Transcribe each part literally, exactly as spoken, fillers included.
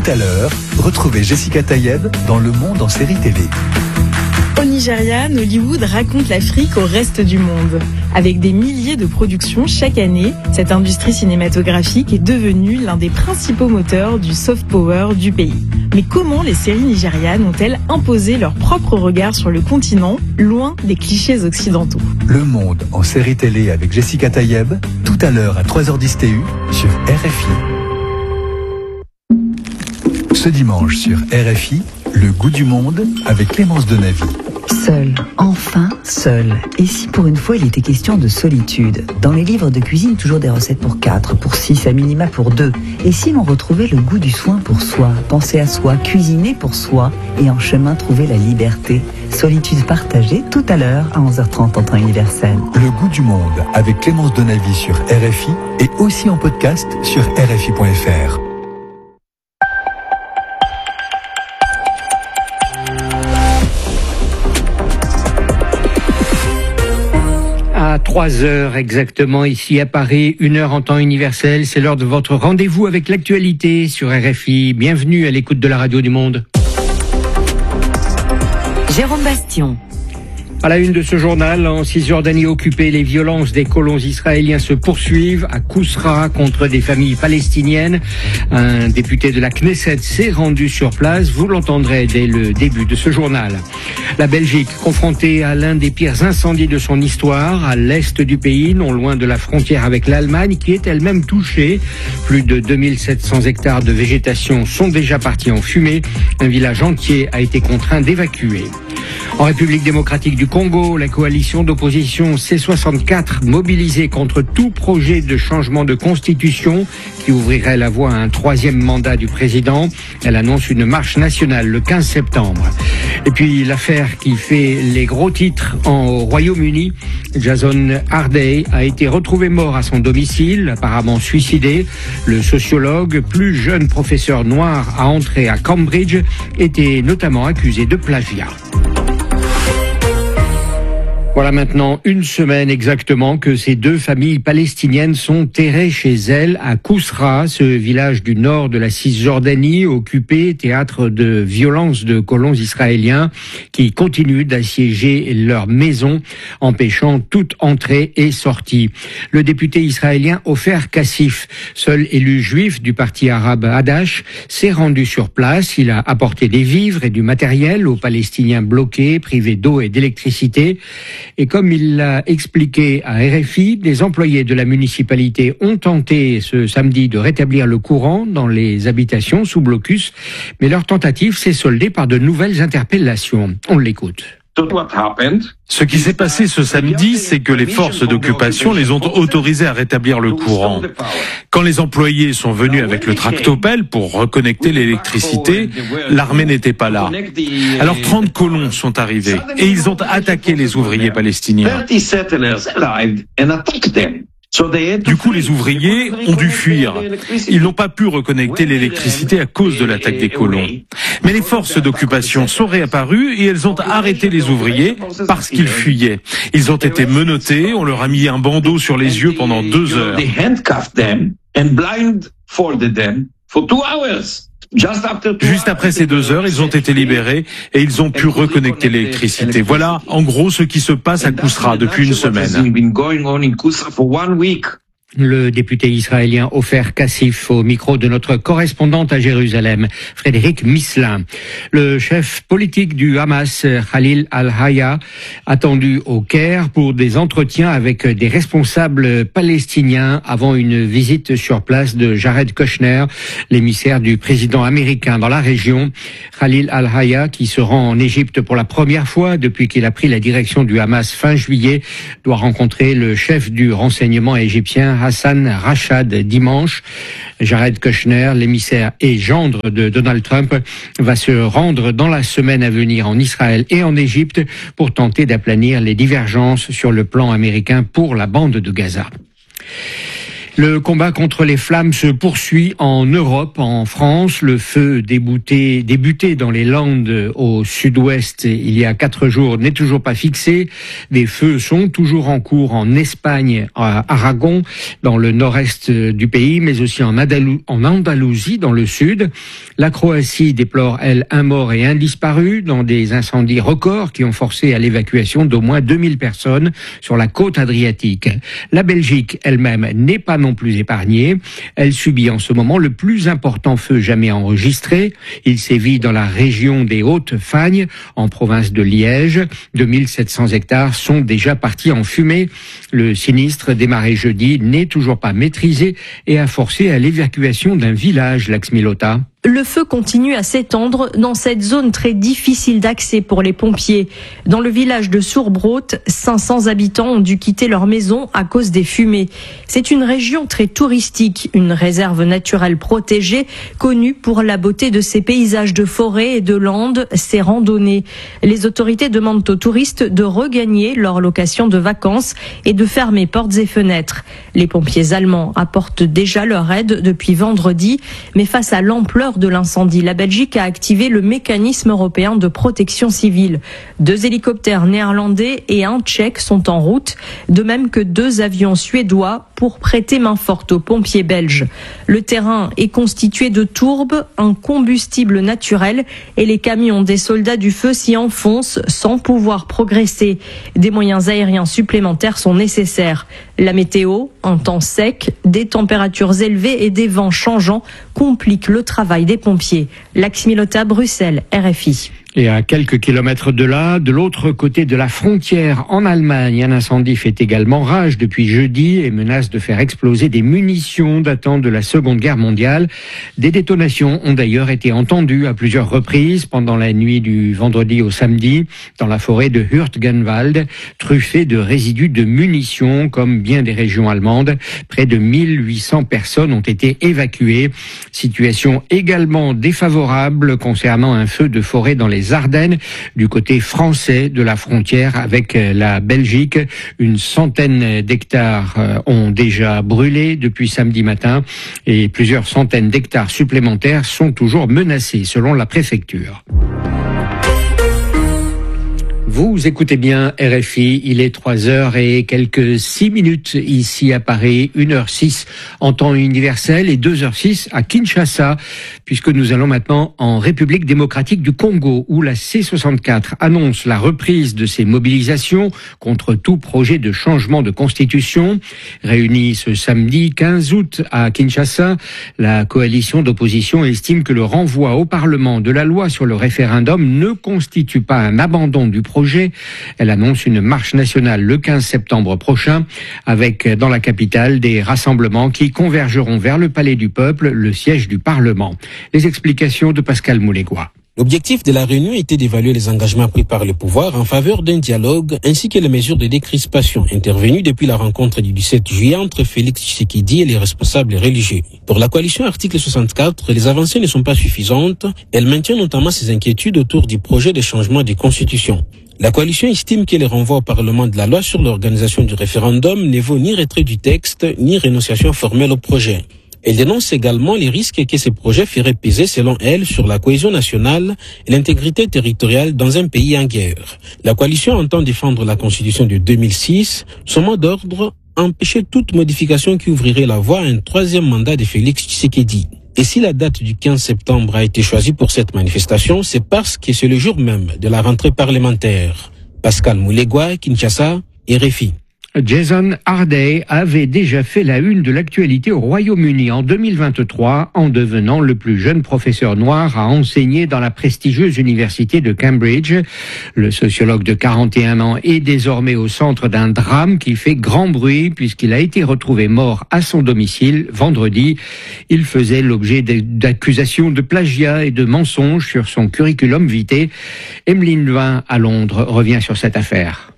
à l'heure, retrouvez Jessica Tayeb dans Le Monde en série télé. Au Nigeria, Nollywood raconte l'Afrique au reste du monde. Avec des milliers de productions chaque année, cette industrie cinématographique est devenue l'un des principaux moteurs du soft power du pays. Mais comment les séries nigérianes ont-elles imposé leur propre regard sur le continent, loin des clichés occidentaux? Le Monde en série télé avec Jessica Tayeb, tout à l'heure à trois heures dix T U sur R F I. Ce dimanche sur R F I, Le goût du monde avec Clémence Denavy. Seul, enfin seul. Et si pour une fois il était question de solitude? Dans les livres de cuisine, toujours des recettes pour quatre, pour six, à minima pour deux. Et si l'on retrouvait le goût du soin pour soi, penser à soi, cuisiner pour soi, et en chemin trouver la liberté? Solitude partagée, tout à l'heure à onze heures trente en temps universel. Le goût du monde avec Clémence Denavy sur R F I et aussi en podcast sur R F I point F R. À trois heures exactement, ici à Paris, une heure en temps universel, c'est l'heure de votre rendez-vous avec l'actualité sur R F I. Bienvenue à l'écoute de la radio du monde. Jérôme Bastion. À la une de ce journal, en Cisjordanie occupée, les violences des colons israéliens se poursuivent à Kousra contre des familles palestiniennes. Un député de la Knesset s'est rendu sur place, vous l'entendrez dès le début de ce journal. La Belgique, confrontée à l'un des pires incendies de son histoire, à l'est du pays, non loin de la frontière avec l'Allemagne, qui est elle-même touchée. Plus de deux mille sept cents hectares de végétation sont déjà partis en fumée. Un village entier a été contraint d'évacuer. En République démocratique du Congo, la coalition d'opposition C soixante-quatre mobilisée contre tout projet de changement de constitution qui ouvrirait la voie à un troisième mandat du président. Elle annonce une marche nationale le quinze septembre. Et puis l'affaire qui fait les gros titres en Royaume-Uni, Jason Harday a été retrouvé mort à son domicile, apparemment suicidé. Le sociologue, plus jeune professeur noir à entrer à Cambridge, était notamment accusé de plagiat. Voilà maintenant une semaine exactement que ces deux familles palestiniennes sont terrées chez elles à Kousra, ce village du nord de la Cisjordanie, occupé, théâtre de violences de colons israéliens qui continuent d'assiéger leurs maisons, empêchant toute entrée et sortie. Le député israélien Ofer Kassif, seul élu juif du parti arabe Hadash, s'est rendu sur place. Il a apporté des vivres et du matériel aux Palestiniens bloqués, privés d'eau et d'électricité. Et comme il l'a expliqué à R F I, des employés de la municipalité ont tenté ce samedi de rétablir le courant dans les habitations sous blocus, mais leur tentative s'est soldée par de nouvelles interpellations. On l'écoute. Ce qui s'est passé ce samedi, c'est que les forces d'occupation les ont autorisés à rétablir le courant. Quand les employés sont venus avec le tractopelle pour reconnecter l'électricité, l'armée n'était pas là. Alors trente colons sont arrivés et ils ont attaqué les ouvriers palestiniens. Du coup, les ouvriers ont dû fuir. Ils n'ont pas pu reconnecter l'électricité à cause de l'attaque des colons. Mais les forces d'occupation sont réapparues et elles ont arrêté les ouvriers parce qu'ils fuyaient. Ils ont été menottés, on leur a mis un bandeau sur les yeux pendant deux heures. Juste après ces deux heures, ils ont été libérés et ils ont pu reconnecter l'électricité. Voilà, en gros, ce qui se passe à Kousra depuis une semaine. Le député israélien Ofer Kassif au micro de notre correspondante à Jérusalem, Frédéric Misselin. Le chef politique du Hamas, Khalil al-Hayya, attendu au Caire pour des entretiens avec des responsables palestiniens avant une visite sur place de Jared Kushner, l'émissaire du président américain dans la région. Khalil al-Hayya, qui se rend en Égypte pour la première fois depuis qu'il a pris la direction du Hamas fin juillet, doit rencontrer le chef du renseignement égyptien Hassan Rachad dimanche. Jared Kushner, l'émissaire et gendre de Donald Trump, va se rendre dans la semaine à venir en Israël et en Égypte pour tenter d'aplanir les divergences sur le plan américain pour la bande de Gaza. Le combat contre les flammes se poursuit en Europe, en France. Le feu débuté, débuté dans les Landes au sud-ouest il y a quatre jours n'est toujours pas fixé. Des feux sont toujours en cours en Espagne, à Aragon, dans le nord-est du pays, mais aussi en, Andalou- en Andalousie, dans le sud. La Croatie déplore, elle, un mort et un disparu dans des incendies records qui ont forcé à l'évacuation d'au moins deux mille personnes sur la côte adriatique. La Belgique, elle-même, n'est pas non plus épargnée. Elle subit en ce moment le plus important feu jamais enregistré. Il sévit dans la région des Hautes-Fagnes, en province de Liège. deux mille sept cents hectares sont déjà partis en fumée. Le sinistre, démarré jeudi, n'est toujours pas maîtrisé et a forcé à l'évacuation d'un village, Laxmi-Lota. Le feu continue à s'étendre dans cette zone très difficile d'accès pour les pompiers. Dans le village de Sourbrot, cinq cents habitants ont dû quitter leur maison à cause des fumées. C'est une région très touristique, une réserve naturelle protégée, connue pour la beauté de ses paysages de forêt et de landes, ses randonnées. Les autorités demandent aux touristes de regagner leur location de vacances et de fermer portes et fenêtres. Les pompiers allemands apportent déjà leur aide depuis vendredi, mais face à l'ampleur de l'incendie, la Belgique a activé le mécanisme européen de protection civile. Deux hélicoptères néerlandais et un tchèque sont en route, de même que deux avions suédois pour prêter main forte aux pompiers belges. Le terrain est constitué de tourbes, un combustible naturel, et les camions des soldats du feu s'y enfoncent sans pouvoir progresser. Des moyens aériens supplémentaires sont nécessaires. La météo, un temps sec, des températures élevées et des vents changeants compliquent le travail des pompiers. Laxmi-Lota, Bruxelles, R F I. Et à quelques kilomètres de là, de l'autre côté de la frontière, en Allemagne, un incendie fait également rage depuis jeudi et menace de faire exploser des munitions datant de la Seconde Guerre mondiale. Des détonations ont d'ailleurs été entendues à plusieurs reprises pendant la nuit du vendredi au samedi dans la forêt de Hürtgenwald, truffée de résidus de munitions comme bien des régions allemandes. Près de mille huit cents personnes ont été évacuées. Situation également défavorable concernant un feu de forêt dans les Ardennes, du côté français de la frontière avec la Belgique. Une centaine d'hectares ont déjà brûlé depuis samedi matin et plusieurs centaines d'hectares supplémentaires sont toujours menacés selon la préfecture. Vous écoutez bien R F I, il est trois heures et quelques six minutes ici à Paris, une heure six en temps universel et deux heures six à Kinshasa, puisque nous allons maintenant en République démocratique du Congo, où la C soixante-quatre annonce la reprise de ses mobilisations contre tout projet de changement de constitution. Réunie ce samedi quinze août à Kinshasa, la coalition d'opposition estime que le renvoi au Parlement de la loi sur le référendum ne constitue pas un abandon du projet. Elle annonce une marche nationale le quinze septembre prochain, avec dans la capitale des rassemblements qui convergeront vers le Palais du Peuple, le siège du Parlement. Les explications de Pascal Moulégois. L'objectif de la réunion était d'évaluer les engagements pris par le pouvoir en faveur d'un dialogue ainsi que les mesures de décrispation intervenues depuis la rencontre du dix-sept juillet entre Félix Tshisekedi et les responsables religieux. Pour la coalition article soixante-quatre, les avancées ne sont pas suffisantes. Elle maintient notamment ses inquiétudes autour du projet de changement de constitution. La coalition estime que le renvoi au Parlement de la loi sur l'organisation du référendum ne vaut ni retrait du texte, ni rénonciation formelle au projet. Elle dénonce également les risques que ces projets feraient peser, selon elle, sur la cohésion nationale et l'intégrité territoriale dans un pays en guerre. La coalition entend défendre la Constitution de deux mille six. Son mot d'ordre, empêcher toute modification qui ouvrirait la voie à un troisième mandat de Félix Tshisekedi. Et si la date du quinze septembre a été choisie pour cette manifestation, c'est parce que c'est le jour même de la rentrée parlementaire. Pascal Moulégois, Kinshasa, R F I. Jason Harday avait déjà fait la une de l'actualité au Royaume-Uni en deux mille vingt-trois en devenant le plus jeune professeur noir à enseigner dans la prestigieuse université de Cambridge. Le sociologue de quarante et un ans est désormais au centre d'un drame qui fait grand bruit puisqu'il a été retrouvé mort à son domicile vendredi. Il faisait l'objet d'accusations de plagiat et de mensonges sur son curriculum vitae. Emeline Levin à Londres revient sur cette affaire.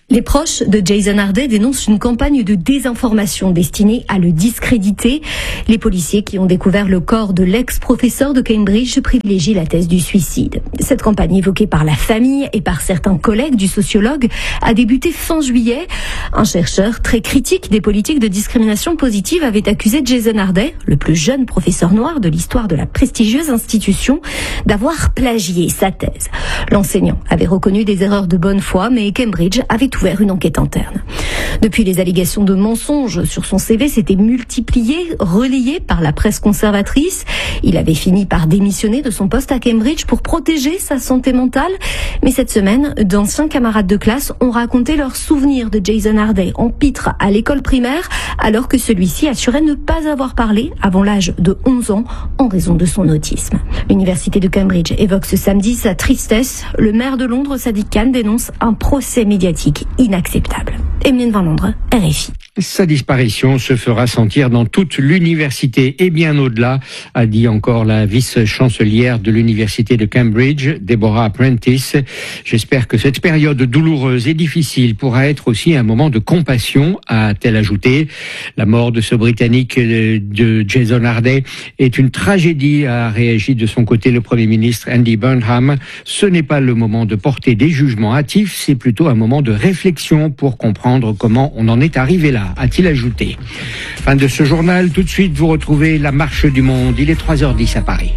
Les proches de Jason Harday dénoncent une campagne de désinformation destinée à le discréditer. Les policiers qui ont découvert le corps de l'ex-professeur de Cambridge privilégient la thèse du suicide. Cette campagne évoquée par la famille et par certains collègues du sociologue a débuté fin juillet. Un chercheur très critique des politiques de discrimination positive avait accusé Jason Harday, le plus jeune professeur noir de l'histoire de la prestigieuse institution, d'avoir plagié sa thèse. L'enseignant avait reconnu des erreurs de bonne foi, mais Cambridge avait ouvert une enquête interne. Depuis, les allégations de mensonges sur son C V s'étaient multipliées, relayées par la presse conservatrice. Il avait fini par démissionner de son poste à Cambridge pour protéger sa santé mentale. Mais cette semaine, d'anciens camarades de classe ont raconté leurs souvenirs de Jason Harday en pitre à l'école primaire, alors que celui-ci assurait ne pas avoir parlé avant l'âge de onze ans en raison de son autisme. L'université de Cambridge évoque ce samedi sa tristesse. Le maire de Londres, Sadiq Khan, dénonce un procès médiatique inacceptable. Emeline Van Londres, R F I. Sa disparition se fera sentir dans toute l'université et bien au-delà, a dit encore la vice-chancelière de l'université de Cambridge, Deborah Prentice. J'espère que cette période douloureuse et difficile pourra être aussi un moment de compassion, a-t-elle ajouté. La mort de ce Britannique de Jason Harday est une tragédie, a réagi de son côté le Premier ministre Andy Burnham. Ce n'est pas le moment de porter des jugements hâtifs, c'est plutôt un moment de réflexion pour comprendre comment on en est arrivé là, a-t-il ajouté. Fin de ce journal, tout de suite vous retrouvez la marche du monde, il est trois heures dix à Paris.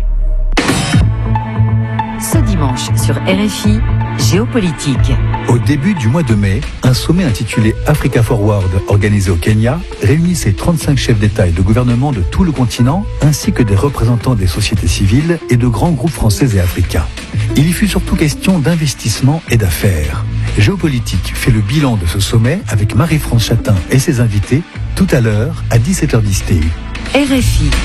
Ce dimanche sur R F I, Géopolitique. Au début du mois de mai, un sommet intitulé Africa Forward, organisé au Kenya, réunit ses trente-cinq chefs d'État et de gouvernement de tout le continent, ainsi que des représentants des sociétés civiles et de grands groupes français et africains. Il y fut surtout question d'investissement et d'affaires. Géopolitique fait le bilan de ce sommet avec Marie-France Chatin et ses invités, tout à l'heure à dix-sept heures dix T U. R F I.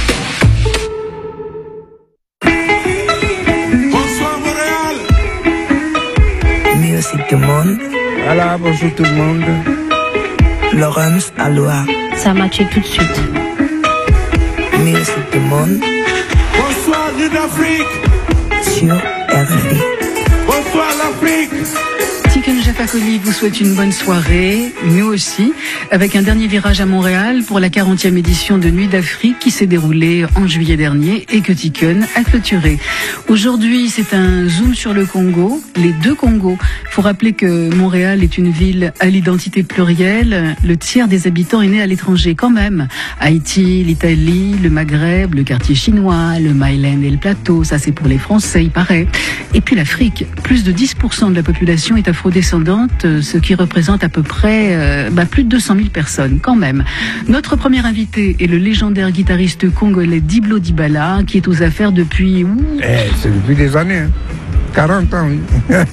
Musique du monde. Voilà, bonjour tout le monde. Laurence Aloha. Ça a matché tout de suite. Musique du monde. Bonsoir l'île d'Afrique. Sur R F I. Bonsoir l'Afrique. Tiken Jafakoli vous souhaite une bonne soirée, nous aussi, avec un dernier virage à Montréal pour la quarantième édition de Nuit d'Afrique qui s'est déroulée en juillet dernier et que Tiken a clôturé. Aujourd'hui, c'est un zoom sur le Congo, les deux Congos. Il faut rappeler que Montréal est une ville à l'identité plurielle. Le tiers des habitants est né à l'étranger quand même. Haïti, l'Italie, le Maghreb, le quartier chinois, le Myland et le Plateau, ça c'est pour les Français, il paraît. Et puis l'Afrique, plus de dix pour cent de la population est afro-descendante, ce qui représente à peu près euh, bah, plus de deux cent mille personnes quand même. Notre premier invité est le légendaire guitariste congolais Diblo Dibala, qui est aux affaires depuis... Ouh, eh, c'est depuis des années, hein. quarante ans, oui.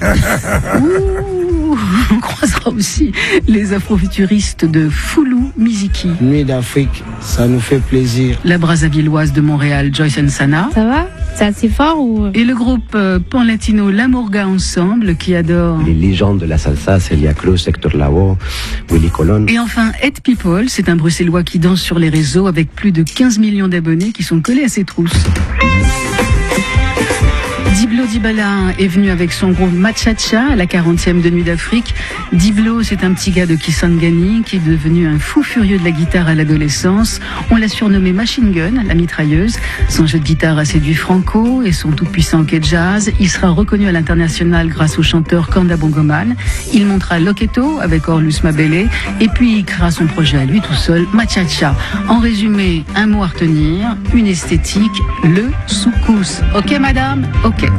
Ouh, on croisera aussi les afrofuturistes de Foulou Miziki. Nuit d'Afrique, ça nous fait plaisir. La Brazzavilloise de Montréal, Joyce Nsana. Ça va? C'est assez fort ou... Et le groupe euh, pan-latino La Murga Ensemble, qui adore... Les légendes de la salsa, Celia Cruz, Hector Lavoe, Willy Colon. Et enfin, Ed People, c'est un Bruxellois qui danse sur les réseaux avec plus de quinze millions d'abonnés qui sont collés à ses trousses. Diblo Dibala est venu avec son groupe Machacha à la quarantième de Nuit d'Afrique. Diblo, c'est un petit gars de Kisangani qui est devenu un fou furieux de la guitare à l'adolescence. On l'a surnommé Machine Gun, la mitrailleuse. Son jeu de guitare a séduit Franco et son tout-puissant hockey jazz. Il sera reconnu à l'international grâce au chanteur Kanda Bongoman. Il montera Loketo avec Orlus Mabele et puis il créera son projet à lui tout seul, Machacha. En résumé, un mot à retenir, une esthétique, le soukous. Ok madame? Ok.